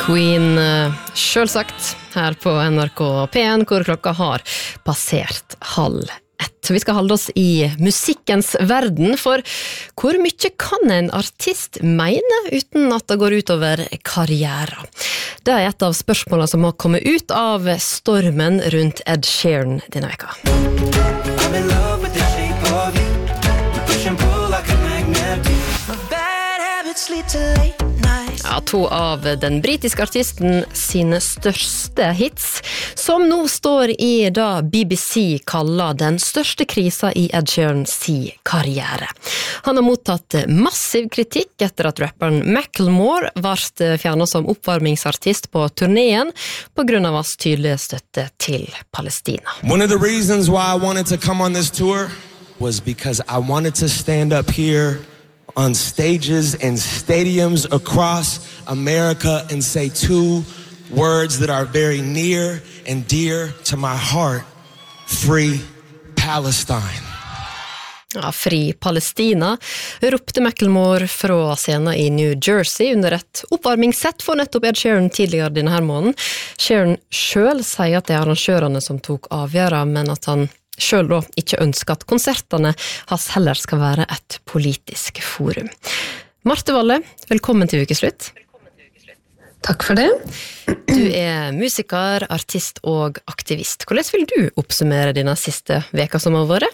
Queen, selvsagt, her på NRK P1, hvor klokka har passert 12:30. Vi skal holde oss i musikkens verden, for hvor mye kan en artist mene uten at det går ut over karrieren? Det er et av spørsmålene som har kommet ut av stormen rundt Ed Sheeran denne veka. I'm in love with the shape of you. Push and pull like a magnet. My bad habits lead to late. Ja, to av den britiske artisten sine største hits, som nå står i det BBC kaller den største krisa i Ed Sheeran sin karriere. Han har mottatt massiv kritikk etter at rapperen Macklemore ble fjernet som oppvarmingsartist på turneen på grunn av hans tydelige støtte til Palestina. One of the reasons why I wanted to come on this tour was because I wanted to stand up here on stages and stadiums across America and say two words that are very near and dear to my heart. Free Palestine. Ja, Fri Palestina, ropte Macklemore fra scenen i New Jersey under et oppvarmingssett for nettopp Ed Sheeran tidligere denne her måneden. Sheeran selv sier at det er arrangørene som tok avgjørelsen, men at han selv da ikke ønsker at konsertene hans heller skal være et politisk forum. Marte Valle, velkommen til Ukeslutt. Takk for det. Du er musiker, artist og aktivist. Hvordan vil du oppsummere dine siste veker som har vært?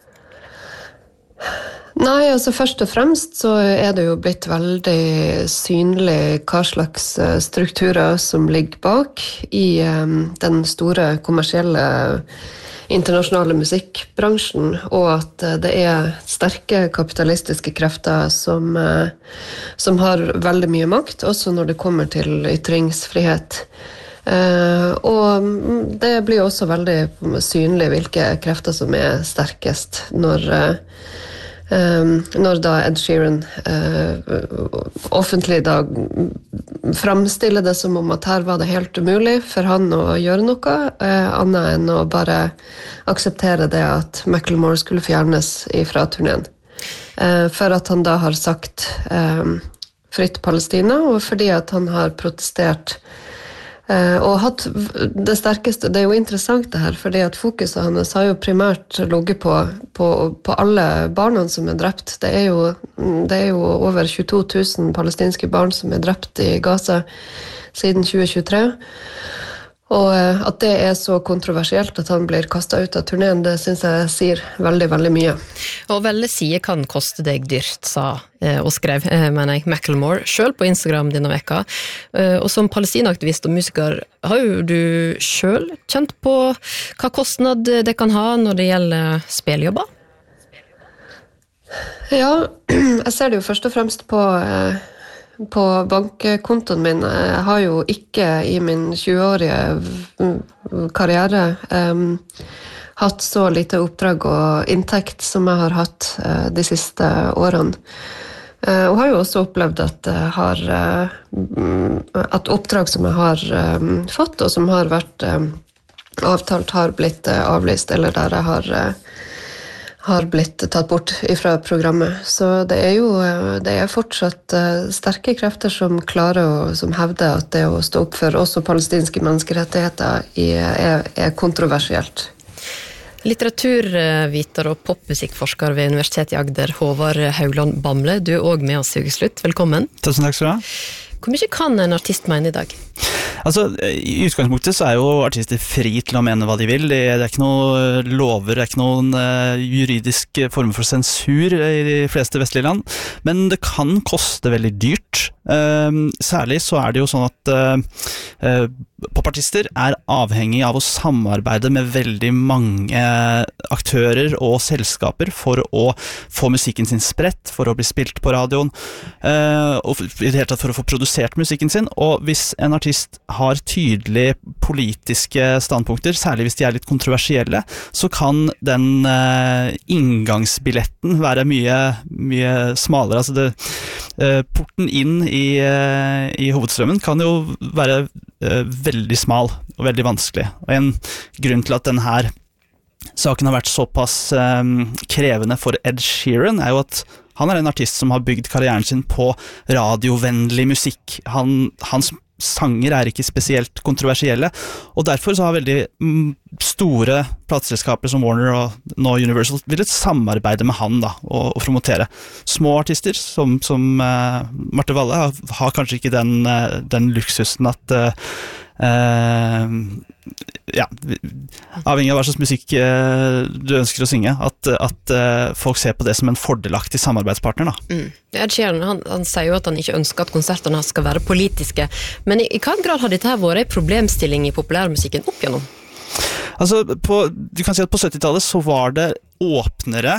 Nei, altså først og fremst så er det jo blitt veldig synlig hva slags strukturer som ligger bak i den store kommersielle internasjonale musikkbransjen, og at det er sterke kapitalistiske krefter som har veldig mye makt, også når det kommer til ytringsfrihet. Og det blir også veldig synlig hvilke krefter som er sterkest når da Ed Sheeran offentlig da framstiller det som om at her var det helt umulig for han å gjøre noe, annet enn å bare akseptere det at Macklemore skulle fjernes fra turneen. For at han da har sagt fritt Palestina, og fordi at han har protestert og hatt det sterkeste. Det er jo interessant det her, fordi at fokuset hans har jo primært ligget på alle barna som er drept. Det er jo over 22 000 palestinske barn som er drept i Gaza siden 2023. Og at det er så kontroversielt at han blir kastet ut av turneen, det synes jeg sier veldig, veldig mye. Og veldig sier kan koste deg dyrt, sa og skrev, mener jeg, Macklemore, selv på Instagram denne veka. Og som palestinaaktivist og musiker, har jo du selv kjent på hva kostnad det kan ha når det gjelder spilljobber? Ja, jeg ser det jo først og fremst på bankkontoen min. Jeg har jo ikke i min 20-årige karriere hatt så lite oppdrag og inntekt som jeg har hatt de siste årene. Og har jo også opplevd at oppdrag som jeg har fått og som har vært avtalt har blitt avlyst, eller der jeg har blitt tatt bort fra programmet. Så det er fortsatt sterke krefter som klarer og som hevder at det å stå opp for også palestinske menneskerettigheter er kontroversielt. Litteraturviter og popmusikkforsker ved Universitetet i Agder, Håvard Haugland Bamble, du er også med oss i Ukeslutt. Velkommen. Tusen takk skal du ha. Hvor mye kan en artist mene i dag? Altså, i utgangspunktet så er jo artister fri til å mene hva de vil. Det er ikke noen lover, det er ikke noen juridisk form for sensur i de fleste vestlige land, men det kan koste veldig dyrt. Særlig så er det jo sånn at popartister er avhengig av å samarbeide med veldig mange aktører og selskaper for å få musikken sin spredt, for å bli spilt på radioen, og i det hele tatt for å få produsert musikken sin. Og hvis en artist har tydelige politiske standpunkter, særlig hvis de er litt kontroversielle, så kan den inngangsbilletten være mye smalere. Altså porten inn i hovedstrømmen kan jo være veldig smal og veldig vanskelig. Og en grunn til at den her saken har vært såpass krevende for Ed Sheeran er jo at han er en artist som har bygd karrieren sin på radiovennlig musikk. Han sanger ikke spesielt kontroversielle, og derfor så har veldig store plateselskaper som Warner og nå Universal villet samarbeide med han da, og promotere. Små artister som Marte Valle har kanskje ikke den luksusen at avhengig av hva slags musikk du ønsker å synge, at folk ser på det som en fordelaktig samarbeidspartner da. Ed Sheeran, han sier jo at han ikke ønsker at konsertene skal være politiske, men i hva grad har dette her vært en problemstilling i populærmusikken opp gjennom? Altså, du kan si at på 70-tallet så var det åpnere,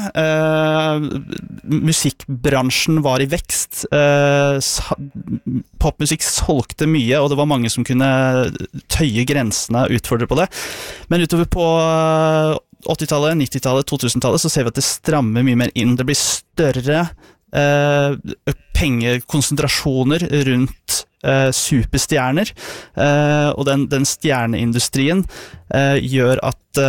musikkbransjen var i vekst, popmusikk solgte mye, og det var mange som kunne tøye grensene og utfordre på det. Men utover på 80-tallet, 90-tallet, 2000-tallet så ser vi at det strammer mye mer inn. Det blir større pengekonsentrasjoner rundt superstjerner, og den stjerneindustrien gjør at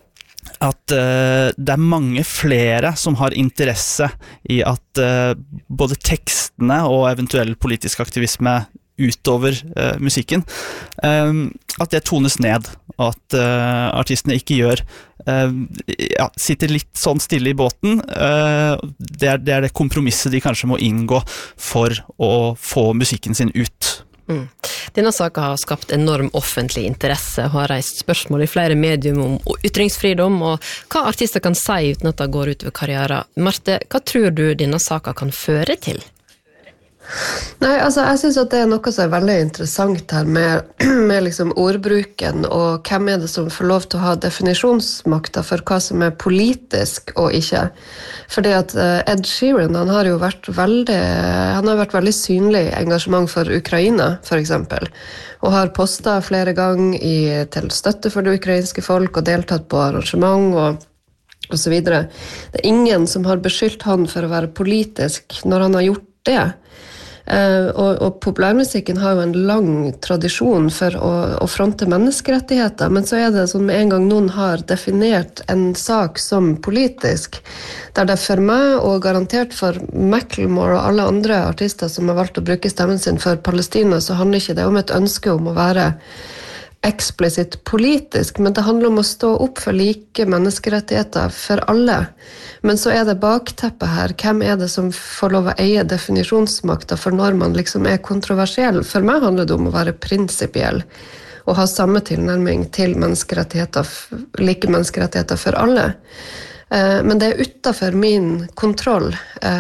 det mange flere som har interesse i at både tekstene og eventuell politisk aktivisme utover musikken, at det tones ned, og at artistene ikke sitter litt sånn stille i båten. Det er det kompromisset de kanskje må inngå for å få musikken sin ut. Denne saken har skapt enorm offentlig interesse og har reist spørsmål i flere medium om ytringsfridom og hva artister kan si uten at det går ut over karriere. Marte, hva tror du denne saken kan føre til? Nei, altså jeg synes at det noe som veldig interessant her med liksom ordbruken, og hvem det som får lov til å ha definisjonsmakta for hva som politisk og ikke. Fordi at Ed Sheeran, han har jo vært veldig synlig engasjement for Ukraina, for eksempel, og har postet flere ganger til støtte for det ukrainske folk, og deltatt på arrangement og så videre. Det ingen som har beskyldt han for å være politisk når han har gjort det. Og populærmusikken har jo en lang tradisjon for å fronte menneskerettigheter, men så det sånn med en gang noen har definert en sak som politisk, der det for meg og garantert for Macklemore og alle andre artister som har valgt å bruke stemmen sin for Palestina, så handler ikke det om et ønske om å være eksplisitt politisk, men det handler om å stå opp for like menneskerettigheter for alle. Men så det bakteppet her, hvem det som får lov å eie definisjonsmakta for når man liksom kontroversiell? For meg handler det om å være prinsipiell og ha samme tilnærming til menneskerettigheter, like menneskerettigheter for alle. Men det utenfor min kontroll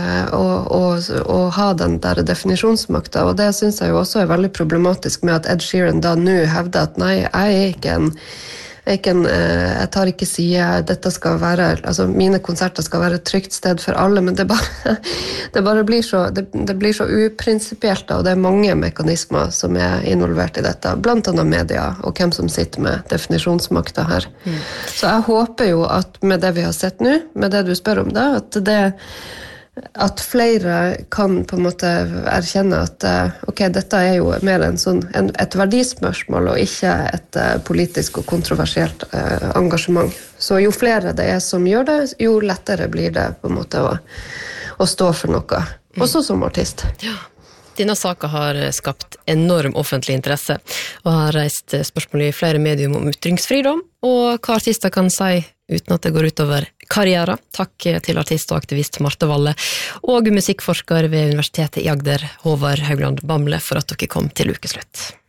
å ha den der definisjonsmakta, og det synes jeg jo også veldig problematisk med at Ed Sheeran da nå hevder at nei, jeg tar ikke side, dette skal være, altså mine konserter skal være et trygt sted for alle, men det blir så uprinsipielt, og det mange mekanismer som involvert i dette, blant annet media, og hvem som sitter med definisjonsmakta her. Så jeg håper jo at med det vi har sett nå, med det du spør om da, at flere kan på en måte erkjenne at ok, dette jo mer et verdispørsmål og ikke et politisk og kontroversielt engasjement. Så jo flere det som gjør det, jo lettere blir det på en måte å stå for noe, også som artist. Ja. Denne saken har skapt enorm offentlig interesse, og har reist spørsmål i flere medium om ytringsfridom, og hva artister kan si uten at det går utover karriere. Takk til artist og aktivist Marte Valle, og musikkforsker ved Universitetet i Agder, Håvard Haugland Bamble, for at dere kom til ukeslutt.